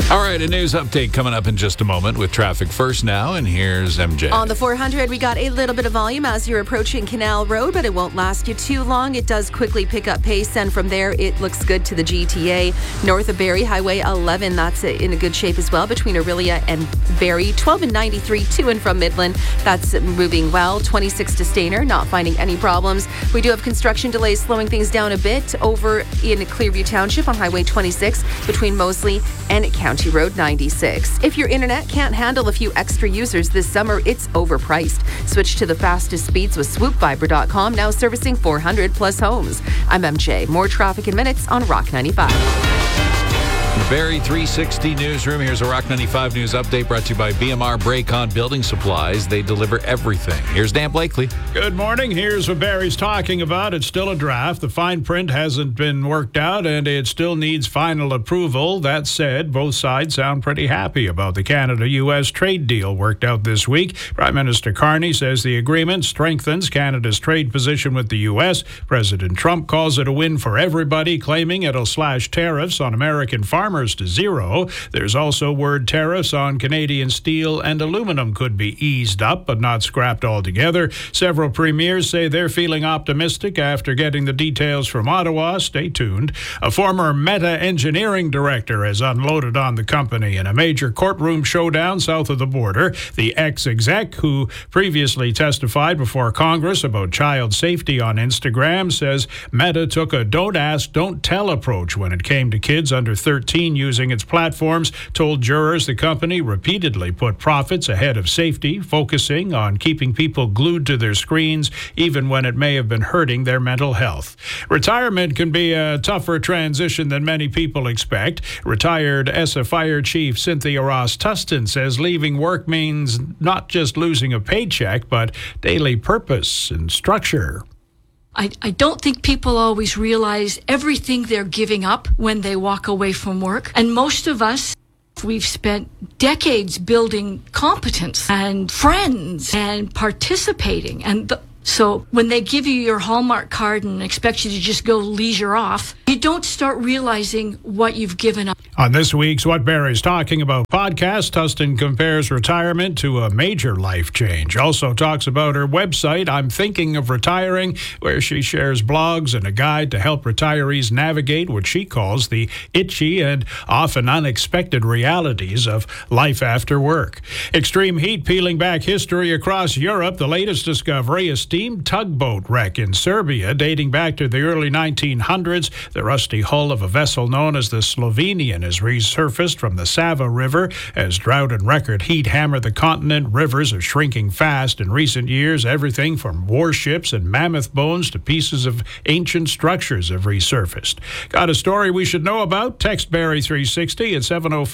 All right, a news update coming up in just a moment with traffic first now, and here's MJ. On the 400, we got a little bit of volume as you're approaching Canal Road, but it won't last you too long. It does quickly pick up pace, and from there, it looks good to the GTA. North of Barrie, Highway 11, that's in a good shape as well, between Orillia and Barrie. 12 and 93 to and from Midland, that's moving well. 26 to Stayner, not finding any problems. We do have construction delays slowing things down a bit over in Clearview Township on Highway 26 between Moseley and County Road 96. If your internet can't handle a few extra users this summer, it's overpriced. Switch to the fastest speeds with swoopfiber.com, now servicing 400 plus homes. I'm MJ. More traffic in minutes on Rock 95. Barrie 360 Newsroom. Here's a Rock 95 News update brought to you by BMR Braycon Building Supplies. They deliver everything. Here's Dan Blakely. Good morning. Here's what Barrie's talking about. It's still a draft. The fine print hasn't been worked out, and it still needs final approval. That said, both sides sound pretty happy about the Canada-U.S. trade deal worked out this week. Prime Minister Carney says the agreement strengthens Canada's trade position with the U.S. President Trump calls it a win for everybody, claiming it'll slash tariffs on American farmers to zero. There's also word tariffs on Canadian steel and aluminum could be eased up but not scrapped altogether. Several premiers say they're feeling optimistic after getting the details from Ottawa. Stay tuned. A former Meta engineering director has unloaded on the company in a major courtroom showdown south of the border. The ex-exec, who previously testified before Congress about child safety on Instagram, says Meta took a don't ask, don't tell approach when it came to kids under 13 using its platforms, told jurors the company repeatedly put profits ahead of safety, focusing on keeping people glued to their screens, even when it may have been hurting their mental health. Retirement can be a tougher transition than many people expect. Retired ESSA Fire Chief Cynthia Ross-Tustin says leaving work means not just losing a paycheck, but daily purpose and structure. I don't think people always realize everything they're giving up when they walk away from work. And most of us, we've spent decades building competence and friends and participating. So when they give you your Hallmark card and expect you to just go leisure off, you don't start realizing what you've given up. On this week's What Barrie's Talking About podcast, Tustin compares retirement to a major life change. Also talks about her website, I'm Thinking of Retiring, where she shares blogs and a guide to help retirees navigate what she calls the itchy and often unexpected realities of life after work. Extreme heat peeling back history across Europe. The latest discovery, a steam tugboat wreck in Serbia dating back to the early 1900s. The rusty hull of a vessel known as the Slovenian has resurfaced from the Sava River as drought and record heat hammer the continent. Rivers are shrinking fast in recent years. Everything from warships and mammoth bones to pieces of ancient structures have resurfaced. Got a story we should know about? Text Barrie 360 at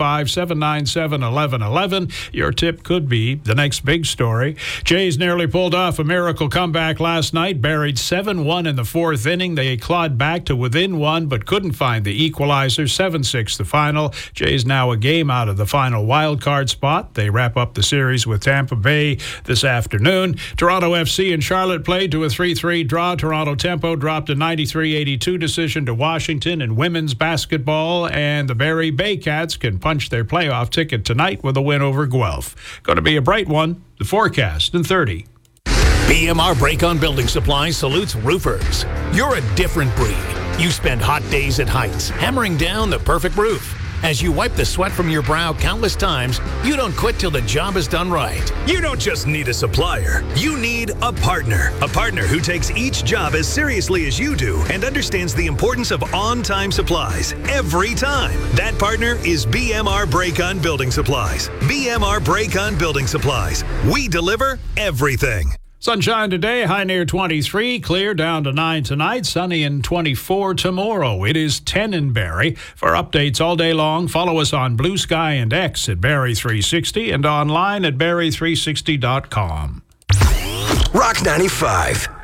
705-797-1111. Your tip could be the next big story. Jays nearly pulled off a miracle comeback last night, buried 7-1 in the fourth inning. They clawed back to within one, but couldn't find the equalizer. 7-6 the final. Jays now a game out of the final wild card spot. They wrap up the series with Tampa Bay this afternoon. Toronto FC and Charlotte played to a 3-3 draw. Toronto Tempo dropped a 93-82 decision to Washington in women's basketball, and the Barrie Baycats can punch their playoff ticket tonight with a win over Guelph. Going to be a bright one. The forecast in 30. BMR Braycon Building Supplies salutes roofers. You're a different breed. You spend hot days at Heights, hammering down the perfect roof. As you wipe the sweat from your brow countless times, you don't quit till the job is done right. You don't just need a supplier. You need a partner. A partner who takes each job as seriously as you do and understands the importance of on-time supplies every time. That partner is BMR Braycon Building Supplies. BMR Braycon Building Supplies. We deliver everything. Sunshine today, high near 23, clear down to 9 tonight, sunny and 24 tomorrow. It is 10 in Barrie. For updates all day long, follow us on Blue Sky and X at Barrie360 and online at Barrie360.com. Rock 95.